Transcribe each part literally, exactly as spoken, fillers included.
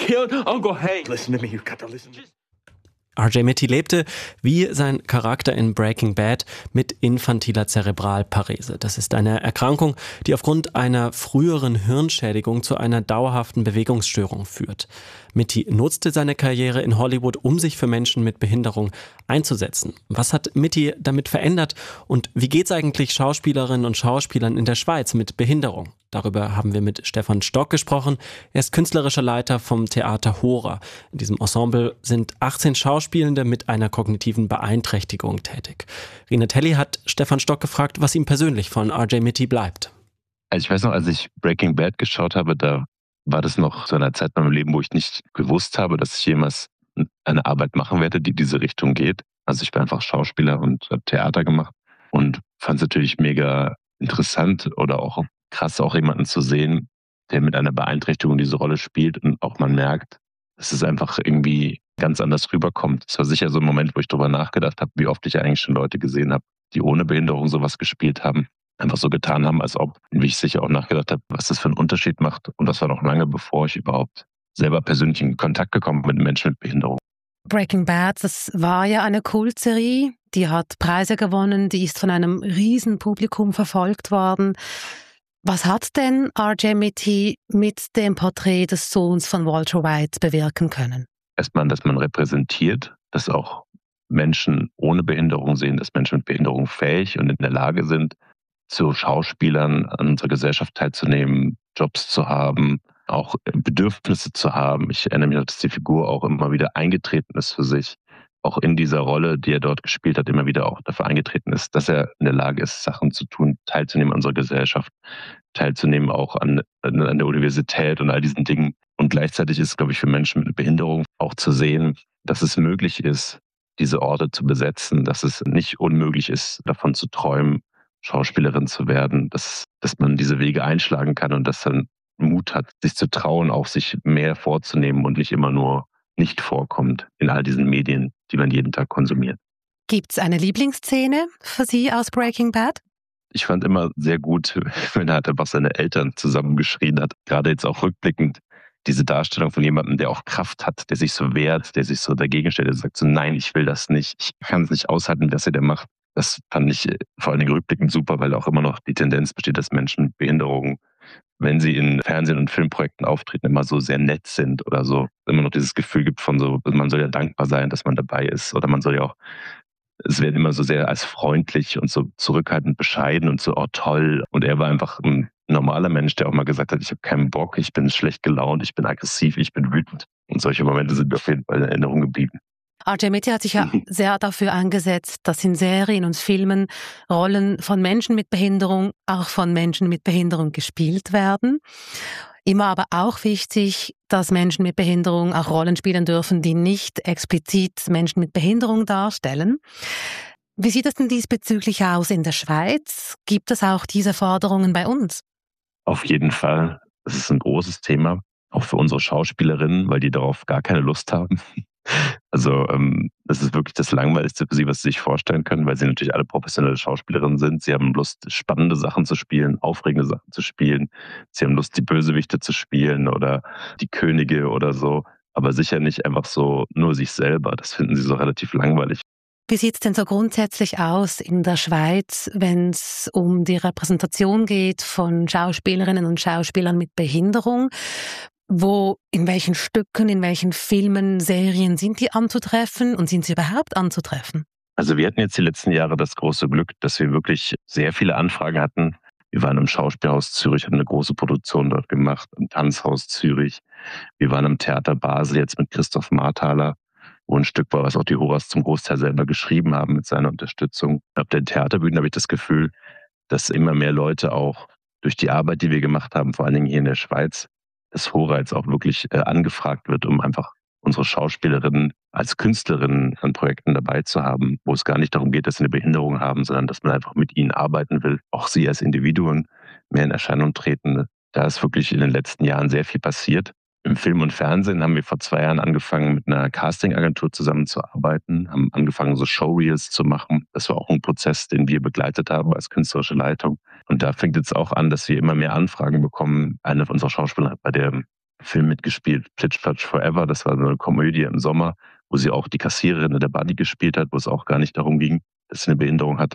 Uncle Hank. Listen to me, you've got to listen to me. R J Mitte lebte, wie sein Charakter in Breaking Bad, mit infantiler Zerebralparese. Das ist eine Erkrankung, die aufgrund einer früheren Hirnschädigung zu einer dauerhaften Bewegungsstörung führt. Mitte nutzte seine Karriere in Hollywood, um sich für Menschen mit Behinderung einzusetzen. Was hat Mitte damit verändert und wie geht's eigentlich Schauspielerinnen und Schauspielern in der Schweiz mit Behinderung? Darüber haben wir mit Stefan Stock gesprochen. Er ist künstlerischer Leiter vom Theater Hora. In diesem Ensemble sind achtzehn Schauspielende mit einer kognitiven Beeinträchtigung tätig. Rina Telli hat Stefan Stock gefragt, was ihm persönlich von R J Mitte bleibt. Also ich weiß noch, als ich Breaking Bad geschaut habe, da war das noch so eine Zeit in meinem Leben, wo ich nicht gewusst habe, dass ich jemals eine Arbeit machen werde, die diese Richtung geht. Also ich bin einfach Schauspieler und habe Theater gemacht und fand es natürlich mega interessant oder auch krass, auch jemanden zu sehen, der mit einer Beeinträchtigung diese Rolle spielt und auch man merkt, dass es einfach irgendwie ganz anders rüberkommt. Es war sicher so ein Moment, wo ich darüber nachgedacht habe, wie oft ich eigentlich schon Leute gesehen habe, die ohne Behinderung sowas gespielt haben, einfach so getan haben, als ob, wie ich sicher auch nachgedacht habe, was das für einen Unterschied macht. Und das war noch lange, bevor ich überhaupt selber persönlich in Kontakt gekommen bin mit Menschen mit Behinderung. Breaking Bad, das war ja eine Kultserie, die hat Preise gewonnen, die ist von einem riesen Publikum verfolgt worden. Was hat denn R J Mitte mit dem Porträt des Sohns von Walter White bewirken können? Erstmal, dass man repräsentiert, dass auch Menschen ohne Behinderung sehen, dass Menschen mit Behinderung fähig und in der Lage sind, zu Schauspielern an unserer Gesellschaft teilzunehmen, Jobs zu haben, auch Bedürfnisse zu haben. Ich erinnere mich, dass die Figur auch immer wieder eingetreten ist für sich, auch in dieser Rolle, die er dort gespielt hat, immer wieder auch dafür eingetreten ist, dass er in der Lage ist, Sachen zu tun, teilzunehmen an unserer Gesellschaft, teilzunehmen auch an, an der Universität und all diesen Dingen. Und gleichzeitig ist, glaube ich, für Menschen mit Behinderung auch zu sehen, dass es möglich ist, diese Orte zu besetzen, dass es nicht unmöglich ist, davon zu träumen, Schauspielerin zu werden, dass, dass man diese Wege einschlagen kann und dass man Mut hat, sich zu trauen, auch sich mehr vorzunehmen und nicht immer nur nicht vorkommt in all diesen Medien, die man jeden Tag konsumiert. Gibt's eine Lieblingsszene für Sie aus Breaking Bad? Ich fand immer sehr gut, wenn er halt einfach seine Eltern zusammengeschrien hat. Gerade jetzt auch rückblickend diese Darstellung von jemandem, der auch Kraft hat, der sich so wehrt, der sich so dagegen stellt, der sagt so, nein, ich will das nicht. Ich kann es nicht aushalten, was er da macht. Das fand ich vor allen Dingen rückblickend super, weil auch immer noch die Tendenz besteht, dass Menschen mit Behinderungen, wenn sie in Fernsehen- und Filmprojekten auftreten, immer so sehr nett sind oder so. Immer noch dieses Gefühl gibt von so, man soll ja dankbar sein, dass man dabei ist. Oder man soll ja auch, es wird immer so sehr als freundlich und so zurückhaltend bescheiden und so, oh toll. Und er war einfach ein normaler Mensch, der auch mal gesagt hat, ich habe keinen Bock, ich bin schlecht gelaunt, ich bin aggressiv, ich bin wütend. Und solche Momente sind mir auf jeden Fall in Erinnerung geblieben. R J Mitte hat sich ja sehr dafür eingesetzt, dass in Serien und Filmen Rollen von Menschen mit Behinderung auch von Menschen mit Behinderung gespielt werden. Immer aber auch wichtig, dass Menschen mit Behinderung auch Rollen spielen dürfen, die nicht explizit Menschen mit Behinderung darstellen. Wie sieht es denn diesbezüglich aus in der Schweiz? Gibt es auch diese Forderungen bei uns? Auf jeden Fall. Das ist ein großes Thema, auch für unsere Schauspielerinnen, weil die darauf gar keine Lust haben. Also ähm, das ist wirklich das Langweiligste für sie, was sie sich vorstellen können, weil sie natürlich alle professionelle Schauspielerinnen sind. Sie haben Lust, spannende Sachen zu spielen, aufregende Sachen zu spielen. Sie haben Lust, die Bösewichte zu spielen oder die Könige oder so. Aber sicher nicht einfach so nur sich selber. Das finden sie so relativ langweilig. Wie sieht es denn so grundsätzlich aus in der Schweiz, wenn es um die Repräsentation geht von Schauspielerinnen und Schauspielern mit Behinderung? Wo, in welchen Stücken, in welchen Filmen, Serien sind die anzutreffen und sind sie überhaupt anzutreffen? Also wir hatten jetzt die letzten Jahre das große Glück, dass wir wirklich sehr viele Anfragen hatten. Wir waren im Schauspielhaus Zürich, haben eine große Produktion dort gemacht, im Tanzhaus Zürich. Wir waren im Theater Basel jetzt mit Christoph Marthaler, wo ein Stück war, was auch die Horas zum Großteil selber geschrieben haben mit seiner Unterstützung. Auf den Theaterbühnen habe ich das Gefühl, dass immer mehr Leute auch durch die Arbeit, die wir gemacht haben, vor allen Dingen hier in der Schweiz, dass Hora jetzt auch wirklich äh, angefragt wird, um einfach unsere Schauspielerinnen als Künstlerinnen an Projekten dabei zu haben, wo es gar nicht darum geht, dass sie eine Behinderung haben, sondern dass man einfach mit ihnen arbeiten will, auch sie als Individuen mehr in Erscheinung treten. Da ist wirklich in den letzten Jahren sehr viel passiert. Im Film und Fernsehen haben wir vor zwei Jahren angefangen, mit einer Castingagentur zusammenzuarbeiten, haben angefangen, so Showreels zu machen. Das war auch ein Prozess, den wir begleitet haben als künstlerische Leitung. Und da fängt jetzt auch an, dass wir immer mehr Anfragen bekommen. Eine unserer Schauspieler hat bei der Film mitgespielt, Plitsch Platsch Forever. Das war so eine Komödie im Sommer, wo sie auch die Kassiererin in der Buddy gespielt hat, wo es auch gar nicht darum ging, dass sie eine Behinderung hat.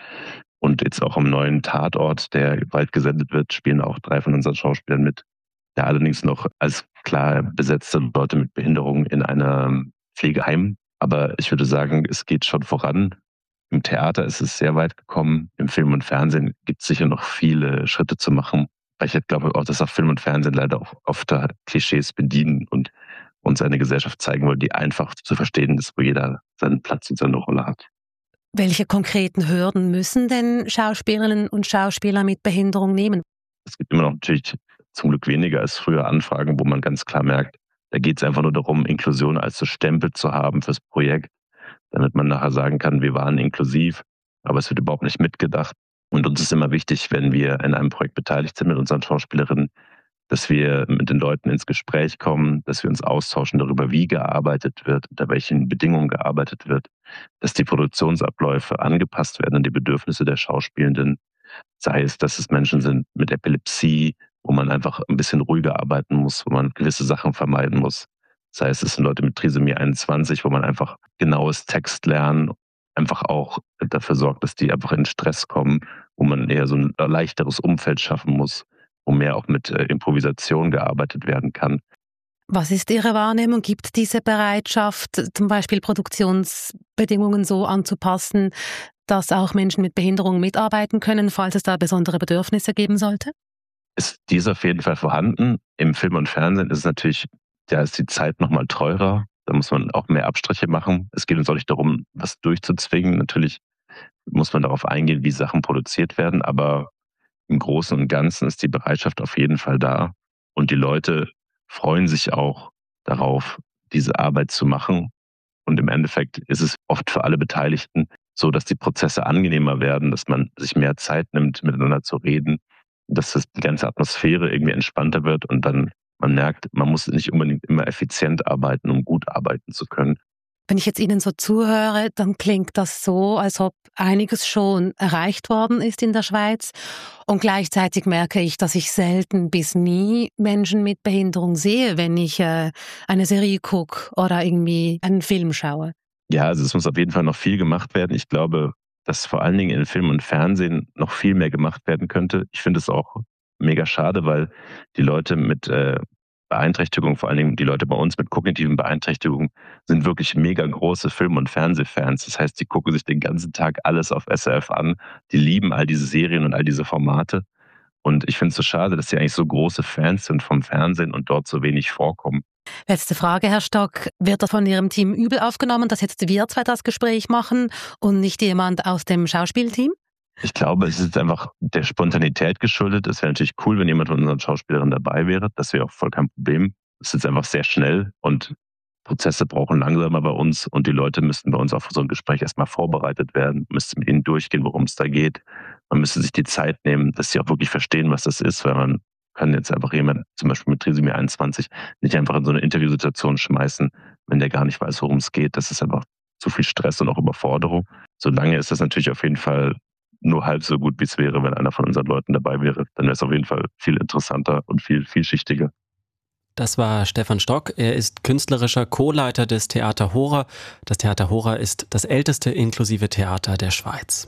Und jetzt auch am neuen Tatort, der bald gesendet wird, spielen auch drei von unseren Schauspielern mit. Ja, allerdings noch als klar besetzte Leute mit Behinderung in einem Pflegeheim. Aber ich würde sagen, es geht schon voran. Im Theater ist es sehr weit gekommen. Im Film und Fernsehen gibt es sicher noch viele Schritte zu machen. Weil ich glaube auch, dass auch Film und Fernsehen leider auch oft Klischees bedienen und uns eine Gesellschaft zeigen wollen, die einfach zu verstehen ist, wo jeder seinen Platz und seine Rolle hat. Welche konkreten Hürden müssen denn Schauspielerinnen und Schauspieler mit Behinderung nehmen? Es gibt immer noch natürlich zum Glück weniger als früher Anfragen, wo man ganz klar merkt, da geht es einfach nur darum, Inklusion als so Stempel zu haben fürs Projekt, damit man nachher sagen kann, wir waren inklusiv, aber es wird überhaupt nicht mitgedacht. Und uns ist immer wichtig, wenn wir in einem Projekt beteiligt sind mit unseren Schauspielerinnen, dass wir mit den Leuten ins Gespräch kommen, dass wir uns austauschen darüber, wie gearbeitet wird, unter welchen Bedingungen gearbeitet wird, dass die Produktionsabläufe angepasst werden an die Bedürfnisse der Schauspielenden, sei es, dass es Menschen sind mit Epilepsie, wo man einfach ein bisschen ruhiger arbeiten muss, wo man gewisse Sachen vermeiden muss. Sei es, es sind Leute mit Trisomie einundzwanzig, wo man einfach genaues Textlernen einfach auch dafür sorgt, dass die einfach in Stress kommen, wo man eher so ein leichteres Umfeld schaffen muss, wo mehr auch mit Improvisation gearbeitet werden kann. Was ist Ihre Wahrnehmung? Gibt diese Bereitschaft, zum Beispiel Produktionsbedingungen so anzupassen, dass auch Menschen mit Behinderung mitarbeiten können, falls es da besondere Bedürfnisse geben sollte? Ist dies auf jeden Fall vorhanden. Im Film und Fernsehen ist es natürlich, da ist die Zeit nochmal teurer. Da muss man auch mehr Abstriche machen. Es geht uns auch nicht darum, was durchzuzwingen. Natürlich muss man darauf eingehen, wie Sachen produziert werden. Aber im Großen und Ganzen ist die Bereitschaft auf jeden Fall da. Und die Leute freuen sich auch darauf, diese Arbeit zu machen. Und im Endeffekt ist es oft für alle Beteiligten so, dass die Prozesse angenehmer werden, dass man sich mehr Zeit nimmt, miteinander zu reden, dass das, die ganze Atmosphäre irgendwie entspannter wird und dann man merkt, man muss nicht unbedingt immer effizient arbeiten, um gut arbeiten zu können. Wenn ich jetzt Ihnen so zuhöre, dann klingt das so, als ob einiges schon erreicht worden ist in der Schweiz. Und gleichzeitig merke ich, dass ich selten bis nie Menschen mit Behinderung sehe, wenn ich äh, eine Serie gucke oder irgendwie einen Film schaue. Ja, also es muss auf jeden Fall noch viel gemacht werden. Ich glaube, dass vor allen Dingen in Film und Fernsehen noch viel mehr gemacht werden könnte. Ich finde es auch mega schade, weil die Leute mit äh, Beeinträchtigung, vor allen Dingen die Leute bei uns mit kognitiven Beeinträchtigungen, sind wirklich mega große Film- und Fernsehfans. Das heißt, die gucken sich den ganzen Tag alles auf S R F an. Die lieben all diese Serien und all diese Formate. Und ich finde es so schade, dass sie eigentlich so große Fans sind vom Fernsehen und dort so wenig vorkommen. Letzte Frage, Herr Stock. Wird das von Ihrem Team übel aufgenommen, dass jetzt wir zwei das Gespräch machen und nicht jemand aus dem Schauspielteam? Ich glaube, es ist einfach der Spontanität geschuldet. Es wäre natürlich cool, wenn jemand von unseren Schauspielerinnen dabei wäre. Das wäre auch voll kein Problem. Es ist jetzt einfach sehr schnell und Prozesse brauchen langsamer bei uns und die Leute müssten bei uns auf so ein Gespräch erstmal vorbereitet werden, müssten mit ihnen durchgehen, worum es da geht. Man müsste sich die Zeit nehmen, dass sie auch wirklich verstehen, was das ist, weil man kann jetzt einfach jemand, zum Beispiel mit Trisomie einundzwanzig, nicht einfach in so eine Interviewsituation schmeißen, wenn der gar nicht weiß, worum es geht. Das ist einfach zu viel Stress und auch Überforderung. Solange ist das natürlich auf jeden Fall nur halb so gut, wie es wäre, wenn einer von unseren Leuten dabei wäre. Dann wäre es auf jeden Fall viel interessanter und viel vielschichtiger. Das war Stefan Stock. Er ist künstlerischer Co-Leiter des Theater Hora. Das Theater Hora ist das älteste inklusive Theater der Schweiz.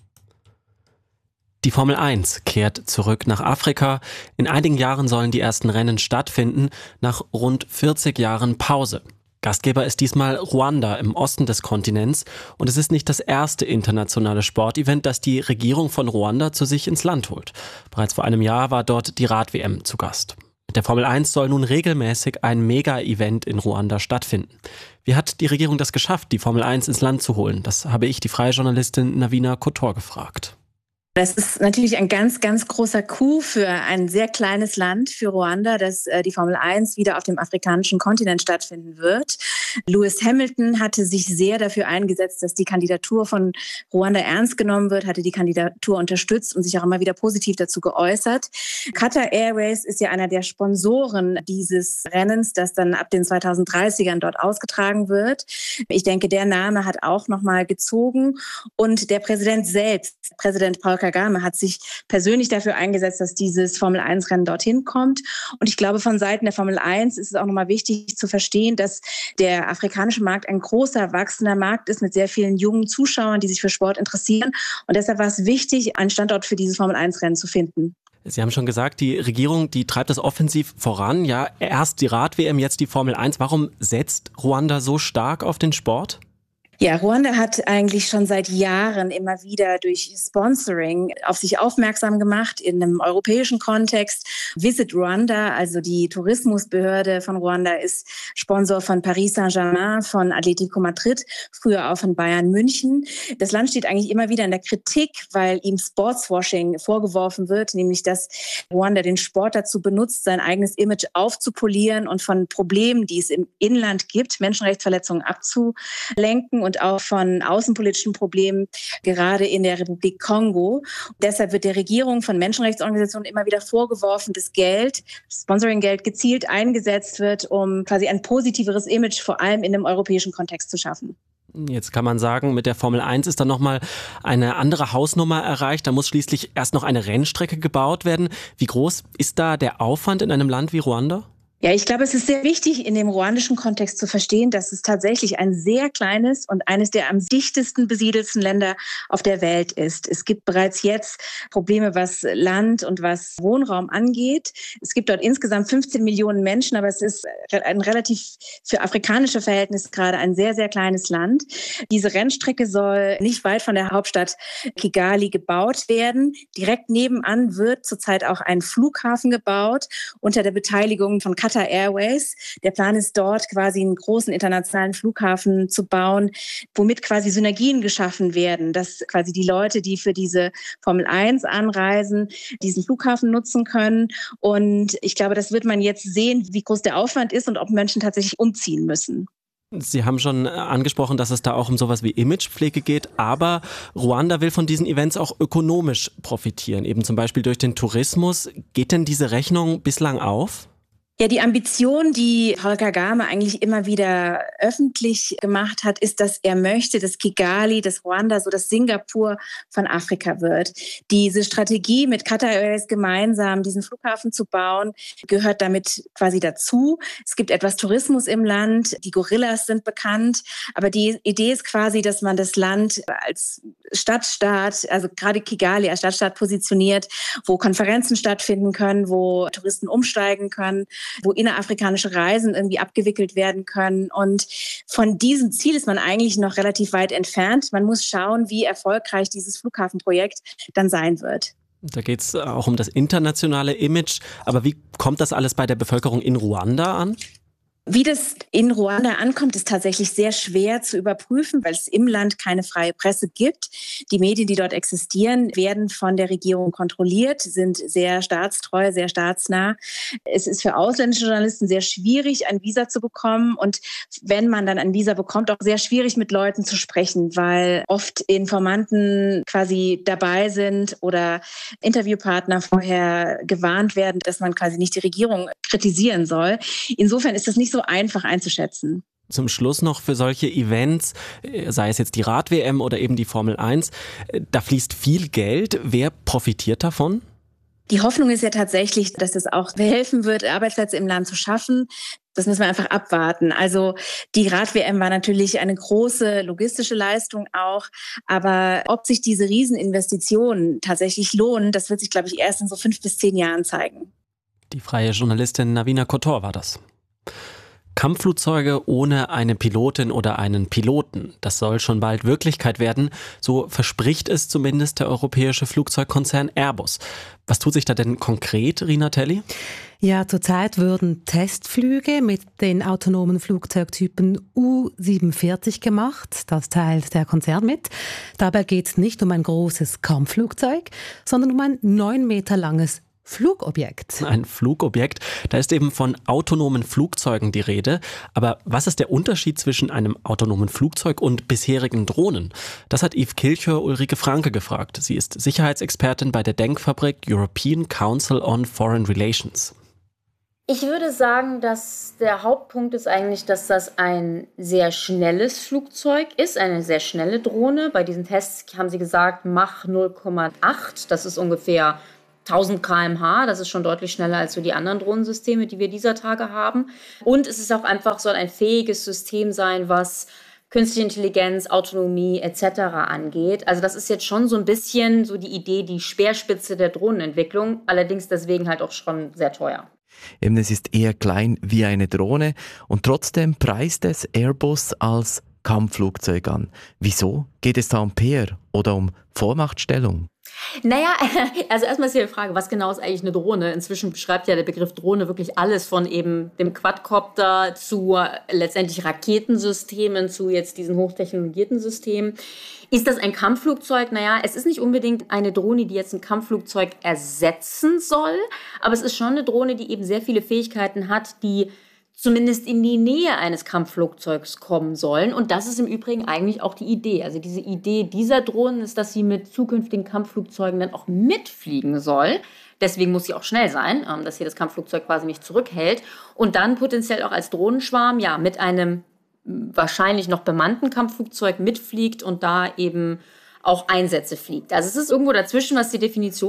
Die Formel eins kehrt zurück nach Afrika. In einigen Jahren sollen die ersten Rennen stattfinden, nach rund vierzig Jahren Pause. Gastgeber ist diesmal Ruanda im Osten des Kontinents und es ist nicht das erste internationale Sportevent, das die Regierung von Ruanda zu sich ins Land holt. Bereits vor einem Jahr war dort die Rad-W M zu Gast. Mit der Formel eins soll nun regelmäßig ein Mega-Event in Ruanda stattfinden. Wie hat die Regierung das geschafft, die Formel eins ins Land zu holen? Das habe ich die freie Journalistin Navina Kotor gefragt. Das ist natürlich ein ganz, ganz großer Coup für ein sehr kleines Land, für Ruanda, dass äh, die Formel eins wieder auf dem afrikanischen Kontinent stattfinden wird. Lewis Hamilton hatte sich sehr dafür eingesetzt, dass die Kandidatur von Ruanda ernst genommen wird, hatte die Kandidatur unterstützt und sich auch immer wieder positiv dazu geäußert. Qatar Airways ist ja einer der Sponsoren dieses Rennens, das dann ab den zweitausenddreißigern dort ausgetragen wird. Ich denke, der Name hat auch nochmal gezogen. Und der Präsident selbst, Präsident Paul Kagame hat sich persönlich dafür eingesetzt, dass dieses Formel eins Rennen dorthin kommt. Und ich glaube, von Seiten der Formel eins ist es auch nochmal wichtig zu verstehen, dass der afrikanische Markt ein großer, wachsender Markt ist mit sehr vielen jungen Zuschauern, die sich für Sport interessieren. Und deshalb war es wichtig, einen Standort für dieses Formel eins Rennen zu finden. Sie haben schon gesagt, die Regierung, die treibt das offensiv voran. Ja, erst die Rad-W M, jetzt die Formel eins. Warum setzt Ruanda so stark auf den Sport? Ja, Ruanda hat eigentlich schon seit Jahren immer wieder durch Sponsoring auf sich aufmerksam gemacht in einem europäischen Kontext. Visit Rwanda, also die Tourismusbehörde von Ruanda, ist Sponsor von Paris Saint-Germain, von Atletico Madrid, früher auch von Bayern München. Das Land steht eigentlich immer wieder in der Kritik, weil ihm Sportswashing vorgeworfen wird, nämlich dass Ruanda den Sport dazu benutzt, sein eigenes Image aufzupolieren und von Problemen, die es im Inland gibt, Menschenrechtsverletzungen abzulenken und auch von außenpolitischen Problemen, gerade in der Republik Kongo. Und deshalb wird der Regierung von Menschenrechtsorganisationen immer wieder vorgeworfen, dass Geld, Sponsoring-Geld gezielt eingesetzt wird, um quasi ein positiveres Image vor allem in einem europäischen Kontext zu schaffen. Jetzt kann man sagen, mit der Formel eins ist dann nochmal eine andere Hausnummer erreicht. Da muss schließlich erst noch eine Rennstrecke gebaut werden. Wie groß ist da der Aufwand in einem Land wie Ruanda? Ja, ich glaube, es ist sehr wichtig, in dem ruandischen Kontext zu verstehen, dass es tatsächlich ein sehr kleines und eines der am dichtesten besiedelsten Länder auf der Welt ist. Es gibt bereits jetzt Probleme, was Land und was Wohnraum angeht. Es gibt dort insgesamt fünfzehn Millionen Menschen, aber es ist ein relativ für afrikanische Verhältnisse gerade ein sehr, sehr kleines Land. Diese Rennstrecke soll nicht weit von der Hauptstadt Kigali gebaut werden. Direkt nebenan wird zurzeit auch ein Flughafen gebaut unter der Beteiligung von Qatar Airways. Der Plan ist dort quasi einen großen internationalen Flughafen zu bauen, womit quasi Synergien geschaffen werden, dass quasi die Leute, die für diese Formel eins anreisen, diesen Flughafen nutzen können. Und ich glaube, das wird man jetzt sehen, wie groß der Aufwand ist und ob Menschen tatsächlich umziehen müssen. Sie haben schon angesprochen, dass es da auch um sowas wie Imagepflege geht, aber Ruanda will von diesen Events auch ökonomisch profitieren, eben zum Beispiel durch den Tourismus. Geht denn diese Rechnung bislang auf? Ja, die Ambition, die Paul Kagame eigentlich immer wieder öffentlich gemacht hat, ist, dass er möchte, dass Kigali, dass Ruanda so das Singapur von Afrika wird. Diese Strategie mit Qatar Airways gemeinsam diesen Flughafen zu bauen, gehört damit quasi dazu. Es gibt etwas Tourismus im Land, die Gorillas sind bekannt, aber die Idee ist quasi, dass man das Land als Stadtstaat, also gerade Kigali als Stadtstaat positioniert, wo Konferenzen stattfinden können, wo Touristen umsteigen können, wo innerafrikanische Reisen irgendwie abgewickelt werden können. Und von diesem Ziel ist man eigentlich noch relativ weit entfernt. Man muss schauen, wie erfolgreich dieses Flughafenprojekt dann sein wird. Da geht es auch um das internationale Image. Aber wie kommt das alles bei der Bevölkerung in Ruanda an? Wie das in Ruanda ankommt, ist tatsächlich sehr schwer zu überprüfen, weil es im Land keine freie Presse gibt. Die Medien, die dort existieren, werden von der Regierung kontrolliert, sind sehr staatstreu, sehr staatsnah. Es ist für ausländische Journalisten sehr schwierig, ein Visa zu bekommen. Und wenn man dann ein Visa bekommt, auch sehr schwierig mit Leuten zu sprechen, weil oft Informanten quasi dabei sind oder Interviewpartner vorher gewarnt werden, dass man quasi nicht die Regierung kritisieren soll. Insofern ist das nicht so einfach einzuschätzen. Zum Schluss noch für solche Events, sei es jetzt die Rad-W M oder eben die Formel eins, da fließt viel Geld. Wer profitiert davon? Die Hoffnung ist ja tatsächlich, dass es auch helfen wird, Arbeitsplätze im Land zu schaffen. Das müssen wir einfach abwarten. Also die Rad-W M war natürlich eine große logistische Leistung auch. Aber ob sich diese Rieseninvestitionen tatsächlich lohnen, das wird sich, glaube ich, erst in so fünf bis zehn Jahren zeigen. Die freie Journalistin Navina Kotor war das. Kampfflugzeuge ohne eine Pilotin oder einen Piloten. Das soll schon bald Wirklichkeit werden. So verspricht es zumindest der europäische Flugzeugkonzern Airbus. Was tut sich da denn konkret, Rina Telli? Ja, zurzeit würden Testflüge mit den autonomen Flugzeugtypen U siebenundvierzig gemacht. Das teilt der Konzern mit. Dabei geht es nicht um ein großes Kampfflugzeug, sondern um ein neun Meter langes Flugobjekt. Ein Flugobjekt, da ist eben von autonomen Flugzeugen die Rede. Aber was ist der Unterschied zwischen einem autonomen Flugzeug und bisherigen Drohnen? Das hat Yves Kilchör Ulrike Franke gefragt. Sie ist Sicherheitsexpertin bei der Denkfabrik European Council on Foreign Relations. Ich würde sagen, dass der Hauptpunkt ist eigentlich, dass das ein sehr schnelles Flugzeug ist, eine sehr schnelle Drohne. Bei diesen Tests haben sie gesagt, Mach null Komma acht, das ist ungefähr tausend Kilometer pro Stunde, das ist schon deutlich schneller als so die anderen Drohnensysteme, die wir dieser Tage haben. Und es ist auch einfach, soll ein fähiges System sein, was künstliche Intelligenz, Autonomie et cetera angeht. Also das ist jetzt schon so ein bisschen so die Idee, die Speerspitze der Drohnenentwicklung, allerdings deswegen halt auch schon sehr teuer. Eben, es ist eher klein wie eine Drohne und trotzdem preist es Airbus als Kampfflugzeug an. Wieso? Geht es da um P R oder um Vormachtstellung? Naja, also erstmal ist hier die Frage, was genau ist eigentlich eine Drohne? Inzwischen beschreibt ja der Begriff Drohne wirklich alles von eben dem Quadcopter zu letztendlich Raketensystemen, zu jetzt diesen hochtechnologisierten Systemen. Ist das ein Kampfflugzeug? Naja, es ist nicht unbedingt eine Drohne, die jetzt ein Kampfflugzeug ersetzen soll, aber es ist schon eine Drohne, die eben sehr viele Fähigkeiten hat, die zumindest in die Nähe eines Kampfflugzeugs kommen sollen. Und das ist im Übrigen eigentlich auch die Idee. Also diese Idee dieser Drohnen ist, dass sie mit zukünftigen Kampfflugzeugen dann auch mitfliegen soll. Deswegen muss sie auch schnell sein, dass hier das Kampfflugzeug quasi nicht zurückhält. Und dann potenziell auch als Drohnenschwarm, ja, mit einem wahrscheinlich noch bemannten Kampfflugzeug mitfliegt und da eben auch Einsätze fliegt. Also es ist irgendwo dazwischen, was die Definition